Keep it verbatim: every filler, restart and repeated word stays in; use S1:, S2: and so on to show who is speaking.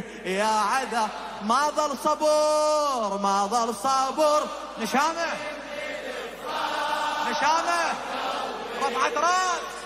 S1: يا عذا ما ظل صبور ما ظل صبور. نشامة نشامة رفعت راس